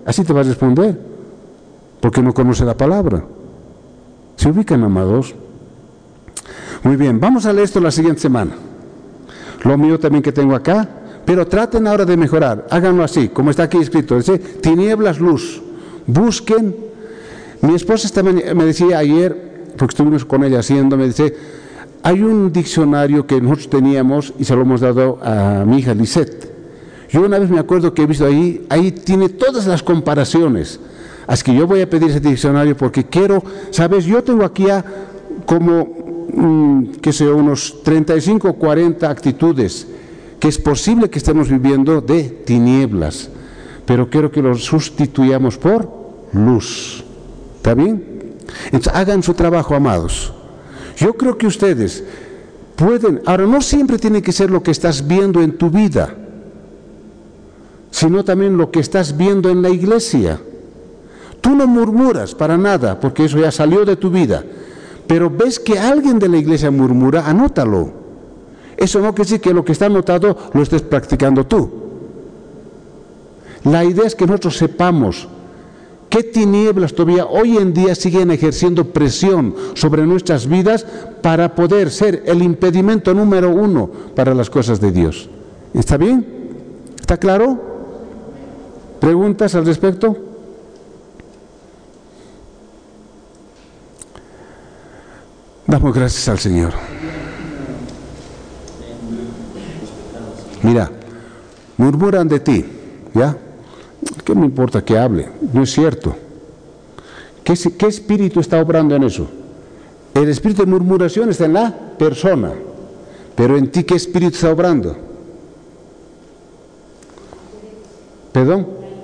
Así te va a responder, porque no conoce la palabra. ¿Se ubican, amados? Muy bien, vamos a leer esto la siguiente semana. Lo mío también que tengo acá, pero traten ahora de mejorar. Háganlo así, como está aquí escrito. Dice, tinieblas, luz. Busquen. Mi esposa también me decía ayer, porque estuvimos con ella haciendo, me dice, hay un diccionario que nosotros teníamos y se lo hemos dado a mi hija Lisette. Yo una vez me acuerdo que he visto ahí tiene todas las comparaciones. Así que yo voy a pedir ese diccionario porque quiero, ¿sabes? Yo tengo aquí ya como, qué sé yo, unos 35 o 40 actitudes que es posible que estemos viviendo de tinieblas, pero quiero que los sustituyamos por luz. ¿Está bien? Entonces hagan su trabajo, amados. Yo creo que ustedes pueden, ahora no siempre tiene que ser lo que estás viendo en tu vida, sino también lo que estás viendo en la iglesia. Tú no murmuras para nada, porque eso ya salió de tu vida, pero ves que alguien de la iglesia murmura, anótalo. Eso no quiere decir que lo que está anotado lo estés practicando tú. La idea es que nosotros sepamos qué tinieblas todavía hoy en día siguen ejerciendo presión sobre nuestras vidas para poder ser el impedimento número 1 para las cosas de Dios. ¿Está bien? ¿Está claro? ¿Preguntas al respecto? Damos gracias al Señor. Mira, murmuran de ti, ¿ya? ¿Qué me importa que hable? No es cierto. ¿Qué espíritu está obrando en eso? El espíritu de murmuración está en la persona, pero en ti, ¿qué espíritu está obrando? ¿Perdón?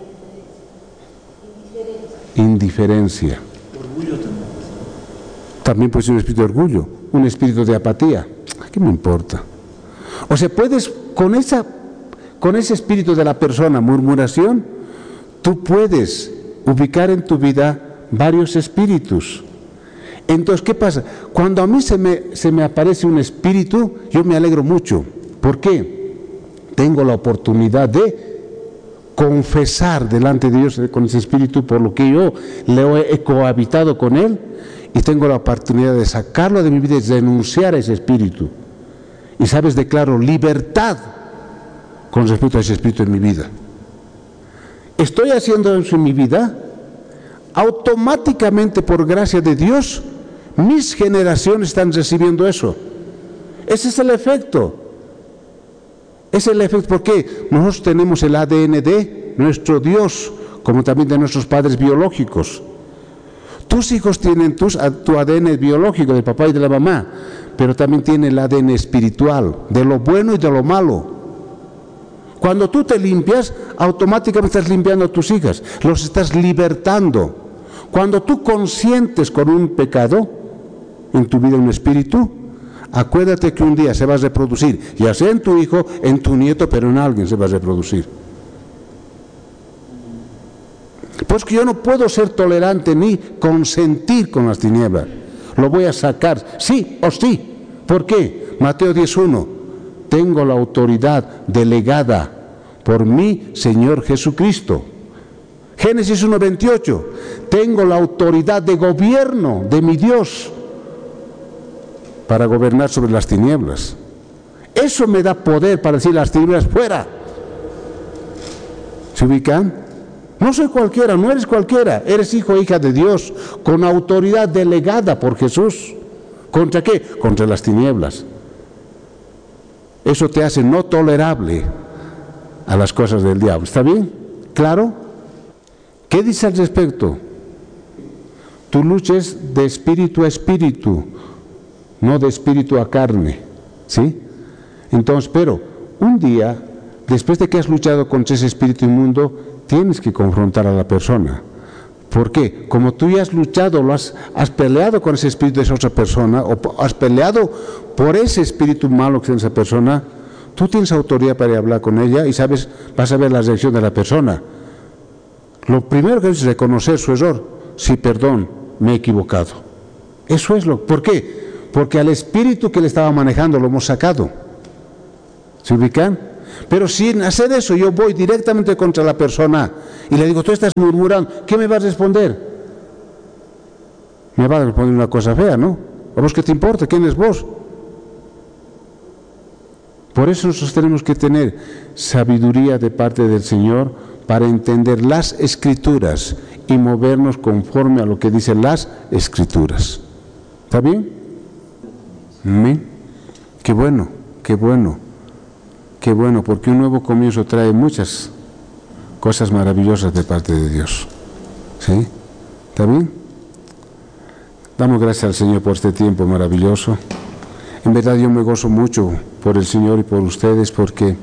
Indiferencia. Orgullo también. También puede ser un espíritu de orgullo, un espíritu de apatía. ¿Qué me importa? O sea, puedes, con ese espíritu de la persona, murmuración, tú puedes ubicar en tu vida varios espíritus. Entonces, ¿qué pasa? Cuando a mí se me aparece un espíritu, yo me alegro mucho. ¿Por qué? Tengo la oportunidad de confesar delante de Dios con ese espíritu por lo que yo le he cohabitado con él, y tengo la oportunidad de sacarlo de mi vida y denunciar a ese espíritu. Y sabes, declaro libertad con respecto a ese espíritu en mi vida. Estoy haciendo eso en mi vida, automáticamente por gracia de Dios, mis generaciones están recibiendo eso. Ese es el efecto. Es el efecto porque nosotros tenemos el ADN de nuestro Dios, como también de nuestros padres biológicos. Tus hijos tienen tu ADN biológico, del papá y de la mamá, pero también tienen el ADN espiritual, de lo bueno y de lo malo. Cuando tú te limpias, automáticamente estás limpiando a tus hijas, los estás libertando. Cuando tú consientes con un pecado en tu vida, un espíritu, acuérdate que un día se va a reproducir, ya sea en tu hijo, en tu nieto, pero en alguien se va a reproducir. Pues que yo no puedo ser tolerante ni consentir con las tinieblas. Lo voy a sacar, sí o sí. ¿Por qué? Mateo 10:1. Tengo la autoridad delegada por mi Señor Jesucristo. Génesis 1:28. Tengo la autoridad de gobierno de mi Dios para gobernar sobre las tinieblas. Eso me da poder para decir las tinieblas fuera. ¿Se ubican? No soy cualquiera, no eres cualquiera, eres hijo e hija de Dios, con autoridad delegada por Jesús. ¿Contra qué? Contra las tinieblas. Eso te hace no tolerable a las cosas del diablo. ¿Está bien? ¿Claro? ¿Qué dice al respecto? Tu lucha es de espíritu a espíritu, no de espíritu a carne. ¿Sí? Entonces, pero un día, después de que has luchado contra ese espíritu inmundo, tienes que confrontar a la persona. ¿Por qué? Como tú ya has luchado, has peleado con ese espíritu de esa otra persona, o has peleado por ese espíritu malo que es en esa persona, tú tienes autoridad para hablar con ella y vas a ver la reacción de la persona. Lo primero que es reconocer su error. Sí, perdón, me he equivocado. Eso es ¿por qué? Porque al espíritu que le estaba manejando lo hemos sacado. ¿Se ubican? Pero sin hacer eso, yo voy directamente contra la persona y le digo, tú estás murmurando, ¿qué me vas a responder? Me va a responder una cosa fea, ¿no? ¿A vos qué te importa? ¿Quién es vos? Por eso nosotros tenemos que tener sabiduría de parte del Señor para entender las Escrituras y movernos conforme a lo que dicen las Escrituras. ¿Está bien? ¿Amén? Qué bueno, qué bueno, qué bueno, porque un nuevo comienzo trae muchas cosas maravillosas de parte de Dios. ¿Sí? ¿Está bien? Damos gracias al Señor por este tiempo maravilloso. En verdad yo me gozo mucho por el Señor y por ustedes, porque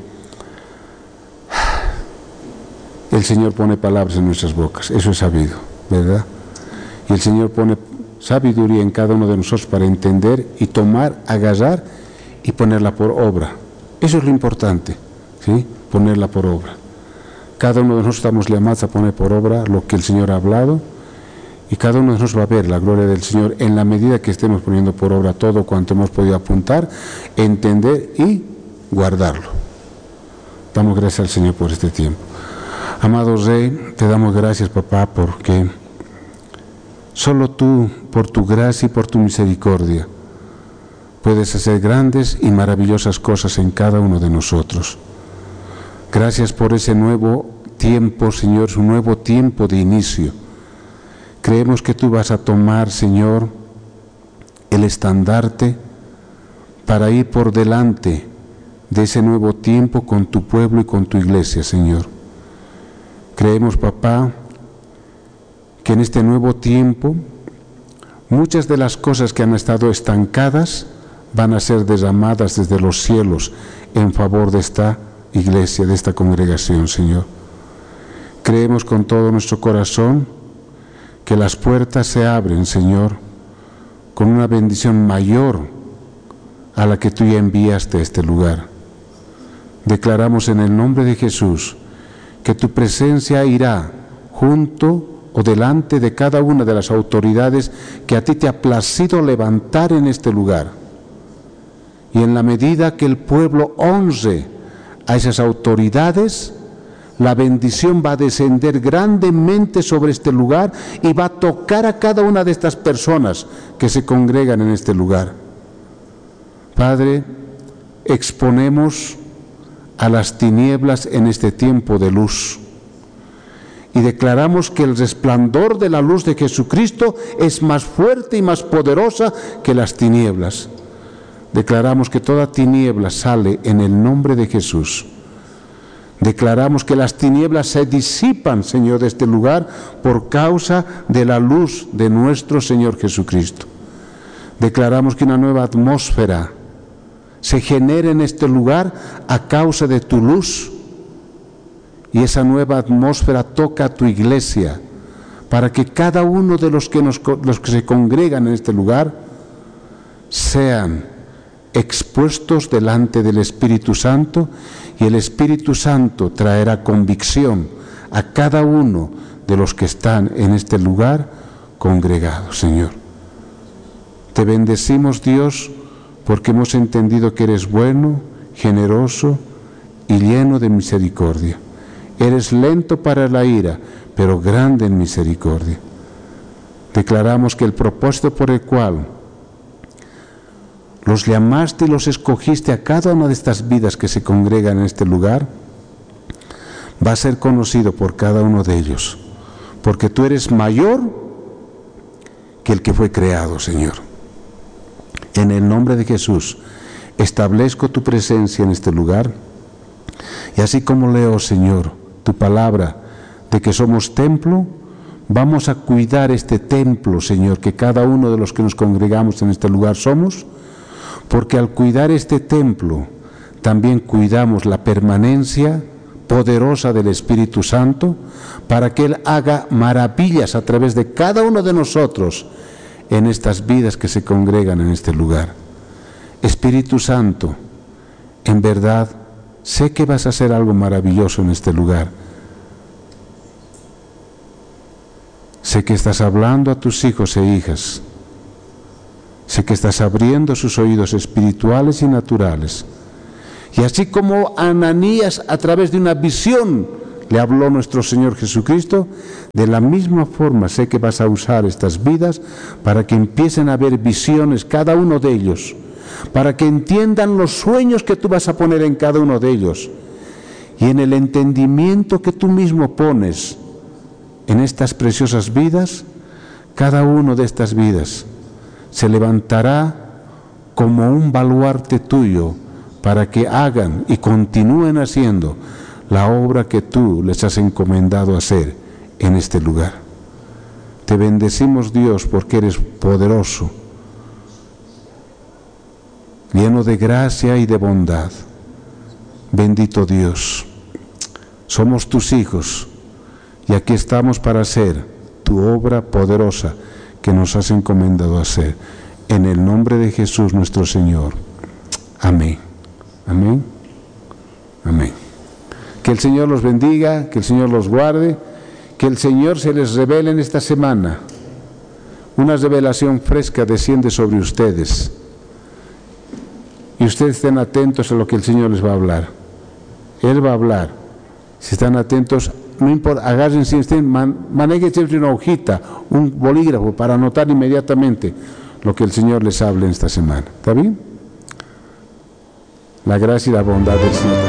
el Señor pone palabras en nuestras bocas, eso es sabido, ¿verdad? Y el Señor pone sabiduría en cada uno de nosotros para entender y tomar, agarrar y ponerla por obra. Eso es lo importante, ¿sí? Ponerla por obra. Cada uno de nosotros estamos llamados a poner por obra lo que el Señor ha hablado, y cada uno de nosotros va a ver la gloria del Señor en la medida que estemos poniendo por obra todo cuanto hemos podido apuntar, entender y guardarlo. Damos gracias al Señor por este tiempo. Amado Rey, te damos gracias, papá, porque solo tú, por tu gracia y por tu misericordia, puedes hacer grandes y maravillosas cosas en cada uno de nosotros. Gracias por ese nuevo tiempo, Señor, un nuevo tiempo de inicio. Creemos que tú vas a tomar, Señor, el estandarte para ir por delante de ese nuevo tiempo con tu pueblo y con tu iglesia, Señor. Creemos, papá, que en este nuevo tiempo muchas de las cosas que han estado estancadas van a ser derramadas desde los cielos en favor de esta iglesia, de esta congregación, Señor. Creemos con todo nuestro corazón que las puertas se abren, Señor, con una bendición mayor a la que tú ya enviaste a este lugar. Declaramos en el nombre de Jesús que tu presencia irá junto o delante de cada una de las autoridades que a ti te ha placido levantar en este lugar. Y en la medida que el pueblo honre a esas autoridades, la bendición va a descender grandemente sobre este lugar y va a tocar a cada una de estas personas que se congregan en este lugar. Padre, exponemos a las tinieblas en este tiempo de luz y declaramos que el resplandor de la luz de Jesucristo es más fuerte y más poderosa que las tinieblas. Declaramos que toda tiniebla sale en el nombre de Jesús. Declaramos que las tinieblas se disipan, Señor, de este lugar por causa de la luz de nuestro Señor Jesucristo. Declaramos que una nueva atmósfera se genera en este lugar a causa de tu luz, y esa nueva atmósfera toca a tu iglesia para que cada uno de los que se congregan en este lugar sean expuestos delante del Espíritu Santo, y el Espíritu Santo traerá convicción a cada uno de los que están en este lugar congregados, Señor. Te bendecimos, Dios, porque hemos entendido que eres bueno, generoso y lleno de misericordia. Eres lento para la ira, pero grande en misericordia. Declaramos que el propósito por el cual los llamaste y los escogiste a cada una de estas vidas que se congregan en este lugar, va a ser conocido por cada uno de ellos, porque tú eres mayor que el que fue creado, Señor. En el nombre de Jesús, establezco tu presencia en este lugar, y así como leo, Señor, tu palabra de que somos templo, vamos a cuidar este templo, Señor, que cada uno de los que nos congregamos en este lugar somos, porque al cuidar este templo, también cuidamos la permanencia poderosa del Espíritu Santo, para que Él haga maravillas a través de cada uno de nosotros en estas vidas que se congregan en este lugar. Espíritu Santo, en verdad, sé que vas a hacer algo maravilloso en este lugar. Sé que estás hablando a tus hijos e hijas. Sé que estás abriendo sus oídos espirituales y naturales, Y así como Ananías a través de una visión le habló nuestro Señor Jesucristo, de la misma forma sé que vas a usar estas vidas para que empiecen a ver visiones cada uno de ellos, para que entiendan los sueños que tú vas a poner en cada uno de ellos, y en el entendimiento que tú mismo pones en estas preciosas vidas, cada uno de estas vidas se levantará como un baluarte tuyo para que hagan y continúen haciendo la obra que tú les has encomendado hacer en este lugar. Te bendecimos, Dios, porque eres poderoso, lleno de gracia y de bondad. Bendito Dios, somos tus hijos y aquí estamos para hacer tu obra poderosa que nos has encomendado hacer. En el nombre de Jesús nuestro Señor. Amén. Amén. Amén. Que el Señor los bendiga, que el Señor los guarde, que el Señor se les revele en esta semana. Una revelación fresca desciende sobre ustedes. Y ustedes estén atentos a lo que el Señor les va a hablar. Él va a hablar. Si están atentos, no importa, agárrense, manejen siempre una hojita, un bolígrafo para anotar inmediatamente lo que el Señor les hable en esta semana. ¿Está bien? La gracia y la bondad del Señor.